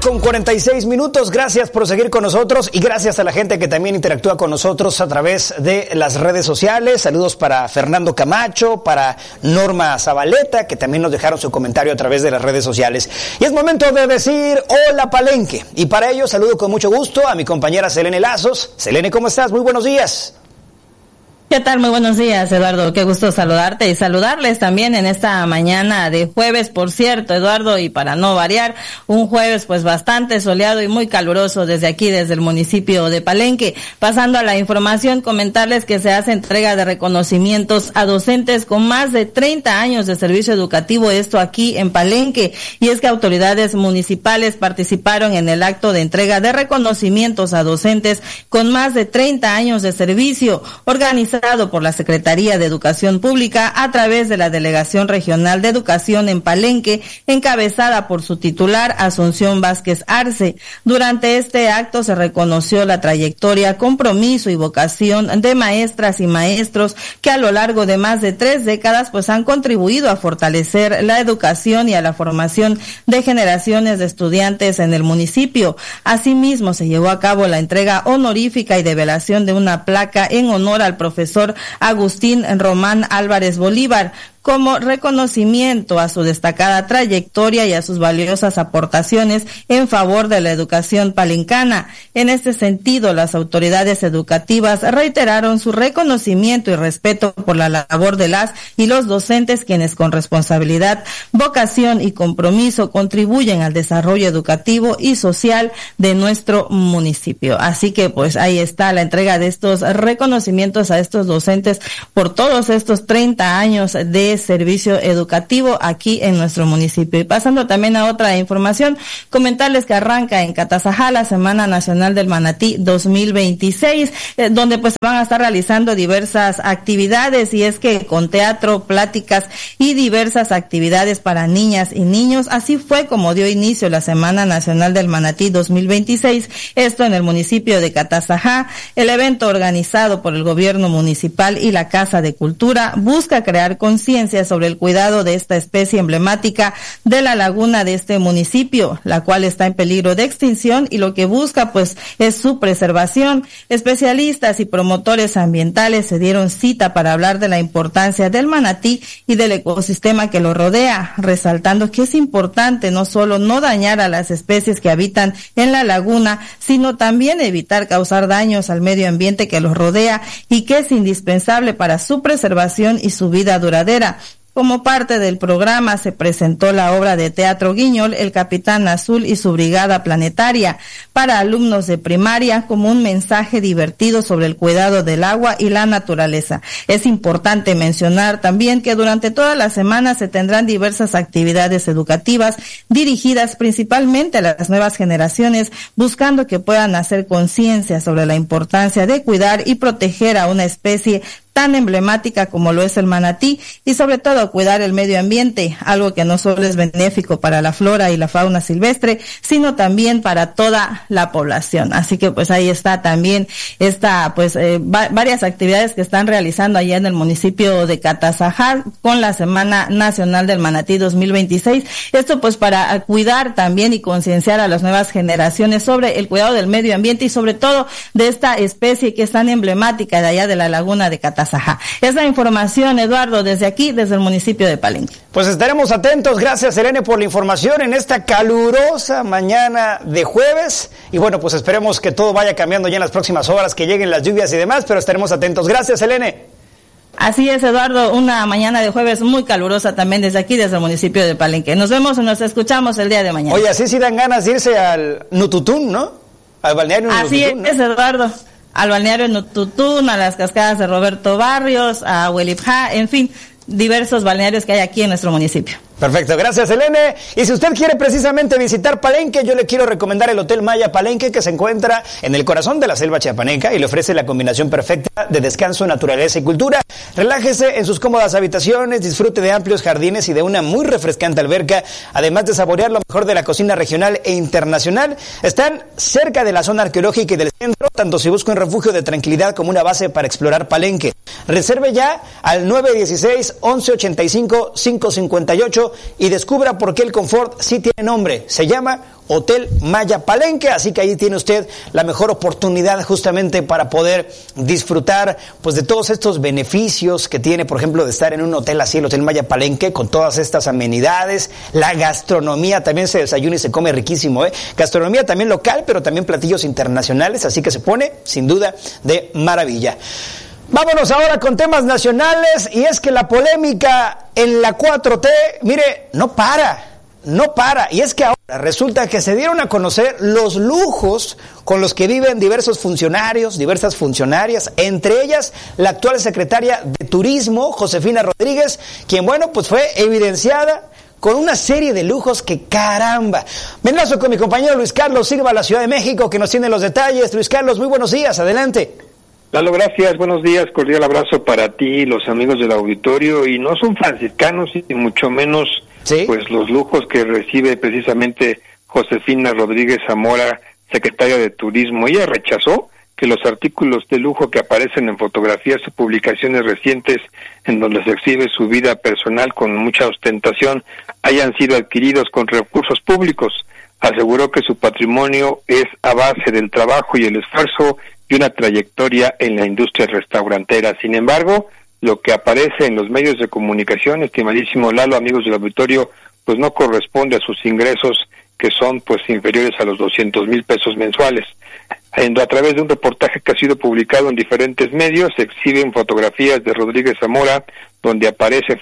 1:46. Gracias por seguir con nosotros y gracias a la gente que también interactúa con nosotros a través de las redes sociales. Saludos para Fernando Camacho, para Norma Zabaleta, que también nos dejaron su comentario a través de las redes sociales. Y es momento de decir hola Palenque. Y para ello saludo con mucho gusto a mi compañera Selene Lazos. Selene, ¿cómo estás? Muy buenos días. ¿Qué tal? Muy buenos días, Eduardo. Qué gusto saludarte y saludarles también en esta mañana de jueves, por cierto, Eduardo, y para no variar, un jueves pues bastante soleado y muy caluroso desde aquí, desde el municipio de Palenque. Pasando a la información, comentarles que se hace entrega de reconocimientos a docentes con más de 30 años de servicio educativo, esto aquí en Palenque, y es que autoridades municipales participaron en el acto de entrega de reconocimientos a docentes con más de 30 años de servicio, organizado por la Secretaría de Educación Pública a través de la Delegación Regional de Educación en Palenque, encabezada por su titular Asunción Vázquez Arce. Durante este acto se reconoció la trayectoria, compromiso y vocación de maestras y maestros que a lo largo de más de 3 décadas pues han contribuido a fortalecer la educación y a la formación de generaciones de estudiantes en el municipio. Asimismo, se llevó a cabo la entrega honorífica y develación de una placa en honor al profesor Agustín Román Álvarez Bolívar, como reconocimiento a su destacada trayectoria y a sus valiosas aportaciones en favor de la educación palencana. En este sentido, las autoridades educativas reiteraron su reconocimiento y respeto por la labor de las y los docentes, quienes con responsabilidad, vocación y compromiso contribuyen al desarrollo educativo y social de nuestro municipio. Así que pues ahí está la entrega de estos reconocimientos a estos docentes por todos estos 30 años de servicio educativo aquí en nuestro municipio. Y pasando también a otra información, comentarles que arranca en Catazajá la Semana Nacional del Manatí 2026, donde pues van a estar realizando diversas actividades, y es que con teatro, pláticas y diversas actividades para niñas y niños. Así fue como dio inicio la Semana Nacional del Manatí 2026, esto en el municipio de Catazajá. El evento, organizado por el gobierno municipal y la Casa de Cultura, busca crear conciencia sobre el cuidado de esta especie emblemática de la laguna de este municipio, la cual está en peligro de extinción, y lo que busca pues es su preservación. Especialistas y promotores ambientales se dieron cita para hablar de la importancia del manatí y del ecosistema que lo rodea, resaltando que es importante no solo no dañar a las especies que habitan en la laguna, sino también evitar causar daños al medio ambiente que los rodea, y que es indispensable para su preservación y su vida duradera. Como parte del programa se presentó la obra de teatro Guiñol, El Capitán Azul y su Brigada Planetaria, para alumnos de primaria, como un mensaje divertido sobre el cuidado del agua y la naturaleza. Es importante mencionar también que durante toda la semana se tendrán diversas actividades educativas dirigidas principalmente a las nuevas generaciones, buscando que puedan hacer conciencia sobre la importancia de cuidar y proteger a una especie tan emblemática como lo es el manatí, y sobre todo cuidar el medio ambiente, algo que no solo es benéfico para la flora y la fauna silvestre, sino también para toda la población. Así que pues ahí está también varias actividades que están realizando allá en el municipio de Catazajá con la Semana Nacional del Manatí 2026. Esto pues para cuidar también y concienciar a las nuevas generaciones sobre el cuidado del medio ambiente y sobre todo de esta especie que es tan emblemática de allá de la laguna de Catazajá. Es la información, Eduardo, desde aquí, desde el municipio de Palenque. Pues estaremos atentos. Gracias, Selene, por la información en esta calurosa mañana de jueves. Y bueno, pues esperemos que todo vaya cambiando ya en las próximas horas, que lleguen las lluvias y demás, pero estaremos atentos. Gracias, Selene. Así es, Eduardo, una mañana de jueves muy calurosa también desde aquí, desde el municipio de Palenque. Nos vemos y nos escuchamos el día de mañana. Oye, así sí dan ganas de irse al Nututún, ¿no? Al balneario Nututún. Así es, ¿no? Eduardo. Al balneario Nututún, a las cascadas de Roberto Barrios, a Huelipja, en fin, diversos balnearios que hay aquí en nuestro municipio. Perfecto, gracias, Selene. Y si usted quiere precisamente visitar Palenque, yo le quiero recomendar el Hotel Maya Palenque, que se encuentra en el corazón de la selva chiapaneca y le ofrece la combinación perfecta de descanso, naturaleza y cultura. Relájese en sus cómodas habitaciones, disfrute de amplios jardines y de una muy refrescante alberca, además de saborear lo mejor de la cocina regional e internacional. Están cerca de la zona arqueológica y del centro, tanto si busca un refugio de tranquilidad como una base para explorar Palenque. Reserve ya al 916-1185-558 y descubra por qué el confort sí tiene nombre. Se llama Hotel Maya Palenque, así que ahí tiene usted la mejor oportunidad justamente para poder disfrutar pues de todos estos beneficios que tiene, por ejemplo, de estar en un hotel así, el Hotel Maya Palenque, con todas estas amenidades, la gastronomía, también se desayuna y se come riquísimo, gastronomía también local, pero también platillos internacionales, así que se pone sin duda de maravilla. Vámonos ahora con temas nacionales, y es que la polémica en la 4T, mire, no para, y es que ahora resulta que se dieron a conocer los lujos con los que viven diversos funcionarios, diversas funcionarias, entre ellas la actual secretaria de Turismo, Josefina Rodríguez, quien, bueno, pues fue evidenciada con una serie de lujos que caramba. Me enlazo con mi compañero Luis Carlos Silva a la Ciudad de México, que nos tiene los detalles. Luis Carlos, muy buenos días, adelante. Lalo, gracias, buenos días, cordial abrazo para ti y los amigos del auditorio, y no son franciscanos y mucho menos, ¿sí?, pues los lujos que recibe precisamente Josefina Rodríguez Zamora, secretaria de Turismo. Ella rechazó que los artículos de lujo que aparecen en fotografías o publicaciones recientes en donde se exhibe su vida personal con mucha ostentación hayan sido adquiridos con recursos públicos. Aseguró que su patrimonio es a base del trabajo y el esfuerzo y una trayectoria en la industria restaurantera. Sin embargo, lo que aparece en los medios de comunicación, estimadísimo Lalo, amigos del auditorio, pues no corresponde a sus ingresos, que son pues inferiores a los 200,000 pesos mensuales. A través de un reportaje que ha sido publicado en diferentes medios, se exhiben fotografías de Rodríguez Zamora, donde aparece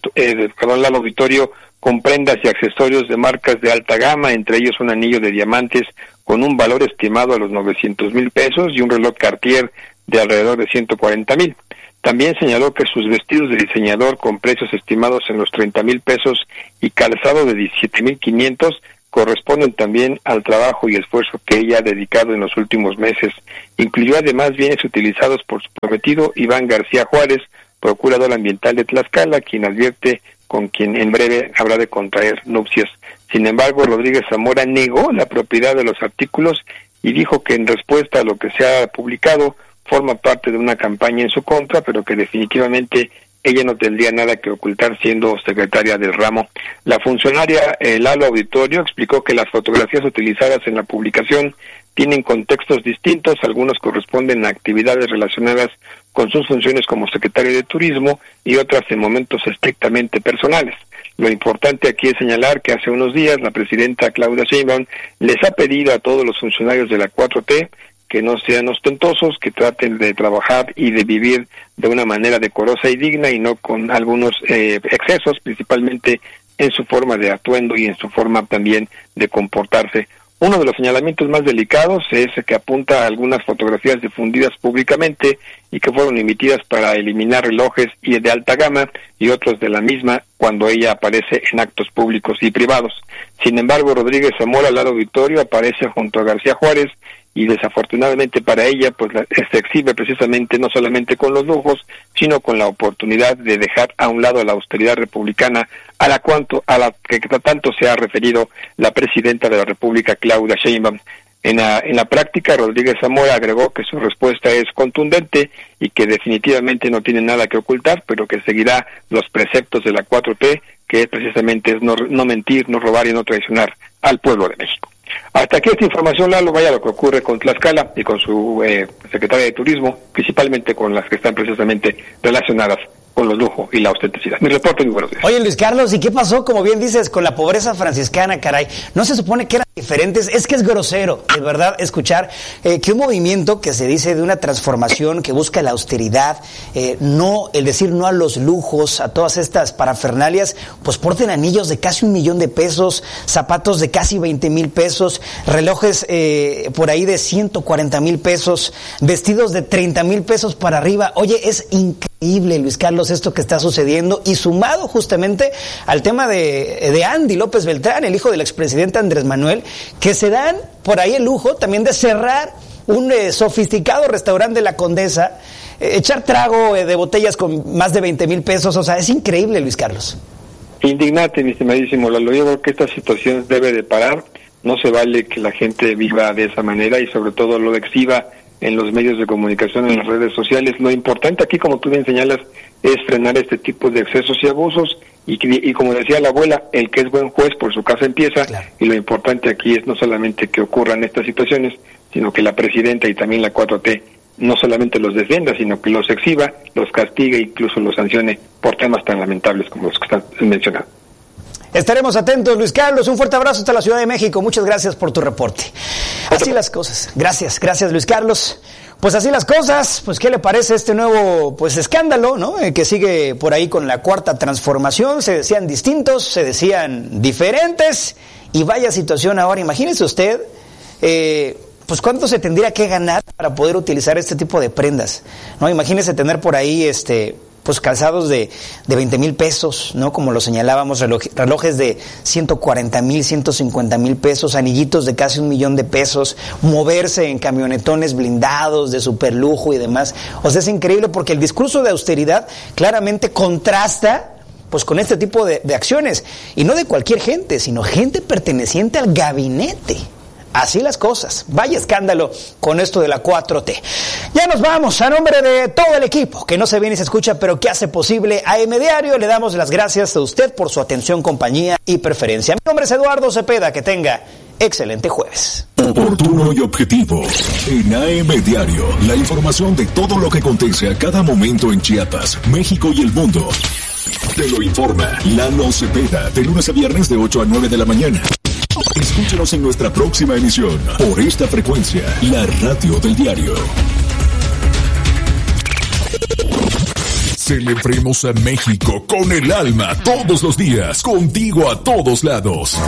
Lalo auditorio, con prendas y accesorios de marcas de alta gama, entre ellos un anillo de diamantes con un valor estimado a los 900,000 pesos y un reloj Cartier de alrededor de 140,000. También señaló que sus vestidos de diseñador con precios estimados en los 30,000 pesos y calzado de 17,500 corresponden también al trabajo y esfuerzo que ella ha dedicado en los últimos meses. Incluyó además bienes utilizados por su prometido Iván García Juárez, procurador ambiental de Tlaxcala, quien advierte con quien en breve habrá de contraer nupcias. Sin embargo, Rodríguez Zamora negó la propiedad de los artículos y dijo que en respuesta a lo que se ha publicado forma parte de una campaña en su contra, pero que definitivamente ella no tendría nada que ocultar siendo secretaria del ramo. La funcionaria Lalo Auditorio explicó que las fotografías utilizadas en la publicación tienen contextos distintos, algunos corresponden a actividades relacionadas con sus funciones como secretaria de Turismo y otras en momentos estrictamente personales. Lo importante aquí es señalar que hace unos días la presidenta Claudia Sheinbaum les ha pedido a todos los funcionarios de la 4T que no sean ostentosos, que traten de trabajar y de vivir de una manera decorosa y digna y no con algunos excesos, principalmente en su forma de atuendo y en su forma también de comportarse. Uno de los señalamientos más delicados es que apunta a algunas fotografías difundidas públicamente y que fueron emitidas para eliminar relojes y de alta gama y otros de la misma cuando ella aparece en actos públicos y privados. Sin embargo, Rodríguez Zamora, al auditorio, aparece junto a García Juárez y desafortunadamente para ella pues se exhibe precisamente no solamente con los lujos, sino con la oportunidad de dejar a un lado la austeridad republicana a la que tanto se ha referido la presidenta de la República, Claudia Sheinbaum. En la práctica, Rodríguez Zamora agregó que su respuesta es contundente y que definitivamente no tiene nada que ocultar, pero que seguirá los preceptos de la 4T, que es precisamente no mentir, no robar y no traicionar al pueblo de México. Hasta aquí esta información, Lalo, vaya lo que ocurre con Tlaxcala y con su secretaria de Turismo, principalmente con las que están precisamente relacionadas con los lujos y la ostentacidad. Mi reporte, muy buenos días. Oye, Luis Carlos, ¿y qué pasó, como bien dices, con la pobreza franciscana, caray? ¿No se supone que eran diferentes? Es que es grosero, de verdad, escuchar que un movimiento que se dice de una transformación que busca la austeridad, el decir no a los lujos, a todas estas parafernalias, pues porten anillos de casi 1,000,000 de pesos, zapatos de casi 20,000 pesos, relojes por ahí de 140,000 pesos, vestidos de 30,000 pesos para arriba. Oye, es increíble, Luis Carlos, esto que está sucediendo, y sumado justamente al tema de Andy López Beltrán, el hijo del expresidente Andrés Manuel, que se dan por ahí el lujo también de cerrar un sofisticado restaurante de la Condesa, echar trago de botellas con más de 20,000 pesos, o sea, es increíble, Luis Carlos. Indignante, mi estimadísimo Lalo. Yo creo que esta situación debe de parar, no se vale que la gente viva de esa manera y sobre todo lo exhiba en los medios de comunicación, en las redes sociales. Lo importante aquí, como tú bien señalas, es frenar este tipo de excesos y abusos, y como decía la abuela, el que es buen juez por su casa empieza. Claro. Y lo importante aquí es no solamente que ocurran estas situaciones, sino que la presidenta y también la 4T no solamente los defienda, sino que los exhiba, los castigue, incluso los sancione por temas tan lamentables como los que están mencionados. Estaremos atentos, Luis Carlos. Un fuerte abrazo hasta la Ciudad de México. Muchas gracias por tu reporte. Así las cosas. Gracias, Luis Carlos. Pues así las cosas. Pues ¿qué le parece este nuevo escándalo, ¿no? Que sigue por ahí con la Cuarta Transformación. Se decían distintos, se decían diferentes. Y vaya situación ahora. Imagínese usted, pues cuánto se tendría que ganar para poder utilizar este tipo de prendas, ¿no? Imagínese tener por ahí pues calzados de 20,000 pesos, ¿no? Como lo señalábamos, relojes de 140,000, 150,000 pesos, anillitos de casi 1,000,000 de pesos, moverse en camionetones blindados de superlujo y demás. O sea, es increíble porque el discurso de austeridad claramente contrasta pues con este tipo de acciones, y no de cualquier gente, sino gente perteneciente al gabinete. Así las cosas. Vaya escándalo con esto de la 4T. Ya nos vamos. A nombre de todo el equipo que no se ve ni se escucha, pero que hace posible AM Diario, le damos las gracias a usted por su atención, compañía y preferencia. Mi nombre es Eduardo Cepeda. Que tenga excelente jueves. Oportuno y objetivo. En AM Diario, la información de todo lo que acontece a cada momento en Chiapas, México y el mundo. Te lo informa Lalo Cepeda, de lunes a viernes de 8 a 9 de la mañana. Escúchanos en nuestra próxima emisión por esta frecuencia, la radio del diario. Celebremos a México con el alma todos los días, contigo a todos lados.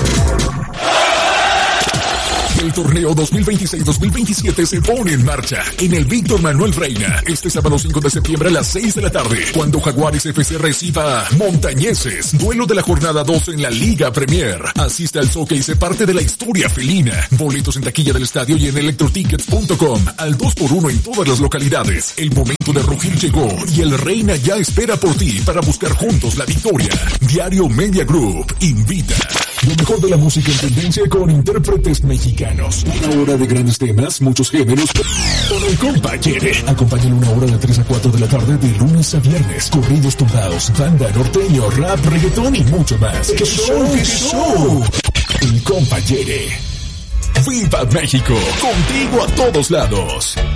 El torneo 2026-2027 se pone en marcha en el Víctor Manuel Reina este sábado 5 de septiembre a las 6 de la tarde, cuando Jaguares FC reciba a Montañeses, duelo de la jornada 2 en la Liga Premier. Asiste al soccer y sé parte de la historia felina. Boletos en taquilla del estadio y en electrotickets.com, al 2x1 en todas las localidades. El momento de rugir llegó y el Reina ya espera por ti para buscar juntos la victoria. Diario Media Group invita. Lo mejor de la música en tendencia con intérpretes mexicanos. Una hora de grandes temas, muchos géneros. Con el compa Yere. Acompáñalo una hora de 3 a 4 de la tarde de lunes a viernes. Corridos tumbados, banda, norteño, rap, reggaetón y mucho más. ¡Qué show, qué show! El compa Yere. ¡Viva México! Contigo a todos lados.